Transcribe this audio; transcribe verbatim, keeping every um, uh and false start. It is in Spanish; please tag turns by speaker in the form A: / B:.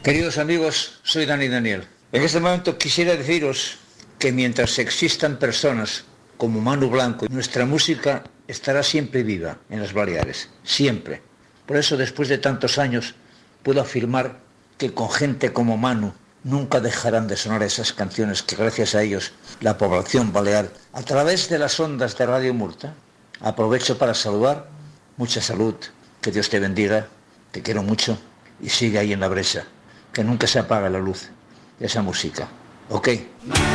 A: Queridos amigos, soy Dani Daniel. En este momento quisiera deciros que mientras existan personas como Manu Blanco, nuestra música estará siempre viva en las Baleares, siempre. Por eso, después de tantos años, puedo afirmar que con gente como Manu nunca dejarán de sonar esas canciones que gracias a ellos la población balear, a través de las ondas de Radio Murta, aprovecho para saludar, mucha salud, que Dios te bendiga, te quiero mucho y sigue ahí en la brecha, que nunca se apaga la luz de esa música, ¿ok?